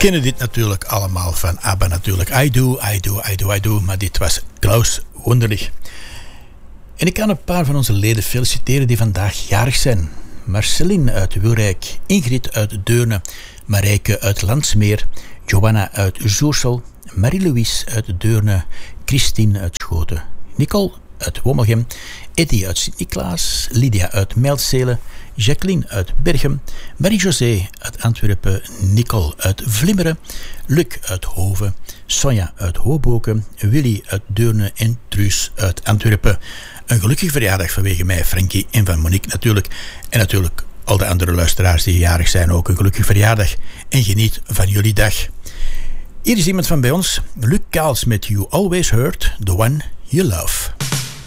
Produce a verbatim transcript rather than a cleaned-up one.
kennen dit natuurlijk allemaal van ABBA natuurlijk. I do, I do, I do, I do. Maar dit was Klaus Wunderlich. En ik kan een paar van onze leden feliciteren die vandaag jarig zijn. Marceline uit Wilrijk, Ingrid uit Deurne, Marijke uit Landsmeer, Johanna uit Zoersel, Marie-Louise uit Deurne, Christine uit Schoten, Nicole uit Wommelgem, Eddie uit Sint-Niklaas, Lydia uit Mijlzelen, Jacqueline uit Berchem, Marie-José uit Antwerpen, Nicole uit Vlimmeren, Luc uit Hoven, Sonja uit Hoboken, Willy uit Deurne en Truus uit Antwerpen. Een gelukkige verjaardag vanwege mij, Frankie en van Monique natuurlijk. En natuurlijk al de andere luisteraars die jarig zijn ook een gelukkige verjaardag. En geniet van jullie dag. Hier is iemand van bij ons, Luc Kaals met You Always Heard, The One You Love.